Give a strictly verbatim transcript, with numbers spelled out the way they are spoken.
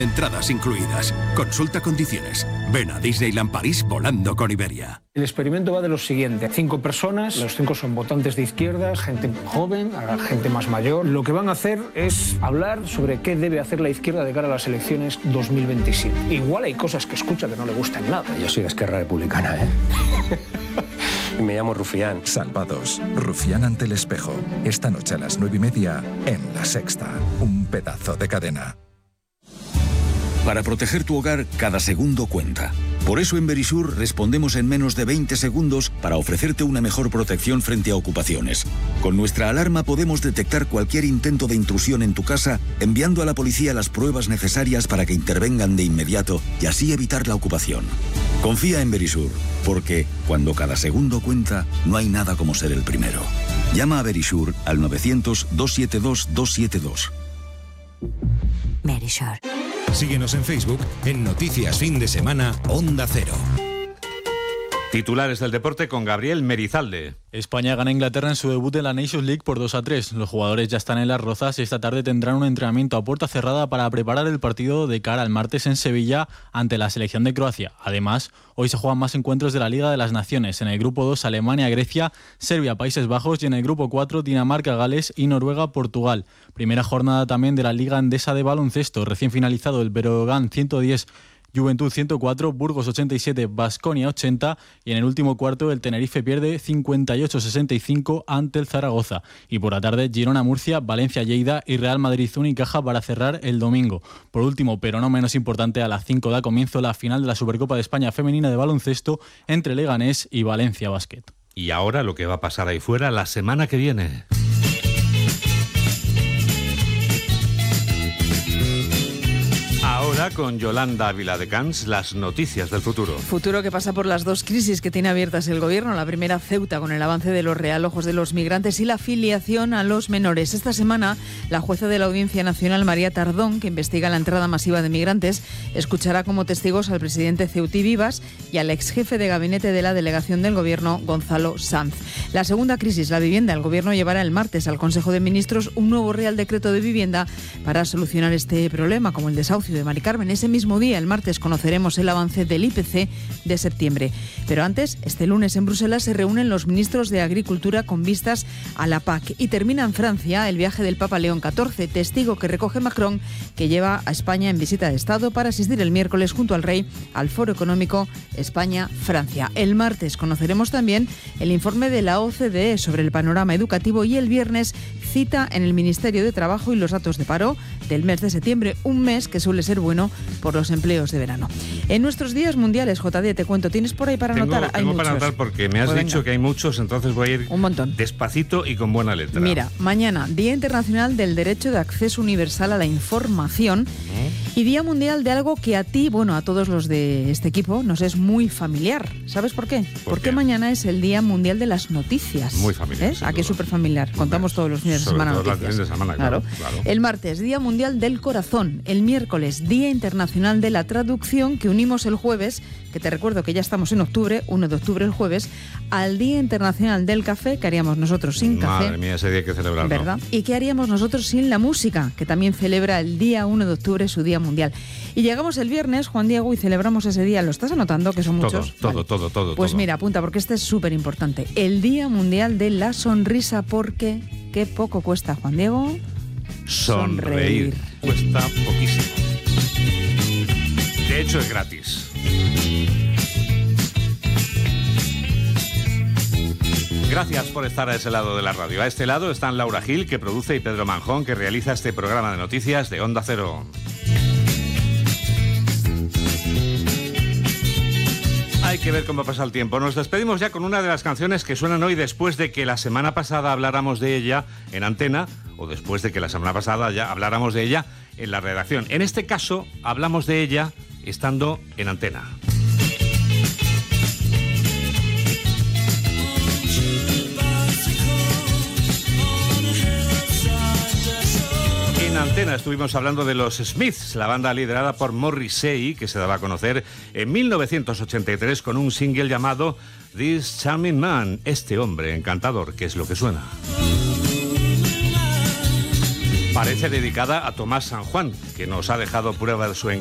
Entradas incluidas. Consulta condiciones. Ven a Disneyland París volando con Iberia. El experimento va de lo siguiente. Cinco personas, los cinco son votantes de izquierdas, gente joven, gente más mayor. Lo que van a hacer es hablar sobre qué debe hacer la izquierda de cara a las elecciones dos mil veintisiete. Igual hay cosas que escucha que no le gustan nada. Yo soy de Esquerra Republicana, ¿eh? Y me llamo Rufián. Salvados. Rufián ante el espejo. Esta noche a las nueve y media en La Sexta. Un pedazo de cadena. Para proteger tu hogar, cada segundo cuenta. Por eso en Verisur respondemos en menos de veinte segundos para ofrecerte una mejor protección frente a ocupaciones. Con nuestra alarma podemos detectar cualquier intento de intrusión en tu casa, enviando a la policía las pruebas necesarias para que intervengan de inmediato y así evitar la ocupación. Confía en Verisur, porque cuando cada segundo cuenta, no hay nada como ser el primero. Llama a Verisur al novecientos, doscientos setenta y dos, doscientos setenta y dos. Verisur. Síguenos en Facebook en Noticias Fin de Semana Onda Cero. Titulares del deporte con Gabriel Merizalde. España gana a Inglaterra en su debut en la Nations League por dos a tres. Los jugadores ya están en Las Rozas y esta tarde tendrán un entrenamiento a puerta cerrada para preparar el partido de cara al martes en Sevilla ante la selección de Croacia. Además, hoy se juegan más encuentros de la Liga de las Naciones. En el grupo dos, Alemania, Grecia, Serbia, Países Bajos y en el grupo cuatro, Dinamarca, Gales y Noruega, Portugal. Primera jornada también de la Liga Endesa de Baloncesto. Recién finalizado el Breogán ciento diez, Juventud ciento cuatro, Burgos ochenta y siete, Baskonia ochenta y en el último cuarto el Tenerife pierde cincuenta y ocho sesenta y cinco ante el Zaragoza. Y por la tarde Girona Murcia, Valencia Lleida y Real Madrid Unicaja para cerrar el domingo. Por último, pero no menos importante, a las cinco da comienzo la final de la Supercopa de España femenina de baloncesto entre Leganés y Valencia Basket. Y ahora lo que va a pasar ahí fuera la semana que viene. Ahora con Yolanda Ávila de Cans, las noticias del futuro. Futuro que pasa por las dos crisis que tiene abiertas el gobierno. La primera, Ceuta, con el avance de los realojos de los migrantes y la filiación a los menores. Esta semana, la jueza de la Audiencia Nacional, María Tardón, que investiga la entrada masiva de migrantes, escuchará como testigos al presidente Ceutí Vivas y al ex jefe de gabinete de la delegación del gobierno, Gonzalo Sanz. La segunda crisis, la vivienda. El gobierno llevará el martes al Consejo de Ministros un nuevo Real Decreto de Vivienda para solucionar este problema, como el desahucio de Mari Carmen. Ese mismo día, el martes, conoceremos el avance del I P C de septiembre. Pero antes, este lunes en Bruselas se reúnen los ministros de Agricultura con vistas a la P A C. Y termina en Francia el viaje del Papa León catorce, testigo que recoge Macron, que lleva a España en visita de Estado para asistir el miércoles junto al rey al Foro Económico España-Francia. El martes conoceremos también el informe de la O C D E sobre el panorama educativo y el viernes cita en el Ministerio de Trabajo y los datos de paro del mes de septiembre, un mes que suele ser bueno por los empleos de verano. En nuestros días mundiales, J D, te cuento, ¿tienes por ahí para tengo, anotar? Tengo hay para muchos. anotar porque me has pues dicho venga. que hay muchos, entonces voy a ir un montón. Despacito y con buena letra. Mira, mañana, Día Internacional del Derecho de Acceso Universal a la Información ¿Eh? y Día Mundial de algo que a ti, bueno, a todos los de este equipo, nos es muy familiar. ¿Sabes por qué? ¿Por Porque qué? mañana es el Día Mundial de las Noticias. Muy familiar. ¿Eh? Aquí es súper familiar. Contamos todos los fines de semana todo noticias. Los fines de semana, claro, claro. El martes, Día Mundial del Corazón. El miércoles, Día Internacional de la Traducción, que unimos el jueves, que te recuerdo que ya estamos en octubre, primero de octubre el jueves, al Día Internacional del Café, que haríamos nosotros sin café. Madre mía, ese día hay que celebrarlo. ¿Verdad? ¿Y qué haríamos nosotros sin la música, que también celebra el día primero de octubre, su Día Mundial? Y llegamos el viernes, Juan Diego, y celebramos ese día. ¿Lo estás anotando, que son todo, muchos? Todo, vale. todo, todo. Pues todo. mira, apunta, porque este es súper importante. El Día Mundial de la Sonrisa, porque qué poco cuesta, Juan Diego. Sonreír. Sonreír. Cuesta poquísimo. De hecho, es gratis. Gracias por estar a ese lado de la radio. A este lado están Laura Gil, que produce, y Pedro Manjón, que realiza este programa de noticias de Onda Cero. Hay que ver cómo pasa el tiempo. Nos despedimos ya con una de las canciones que suenan hoy después de que la semana pasada habláramos de ella en antena, o después de que la semana pasada ya habláramos de ella en la redacción. En este caso, hablamos de ella estando en antena. En antena estuvimos hablando de los Smiths, la banda liderada por Morrissey, que se daba a conocer en mil novecientos ochenta y tres con un single llamado This Charming Man, este hombre encantador, que es lo que suena. Parece dedicada a Tomás San Juan, que nos ha dejado prueba de su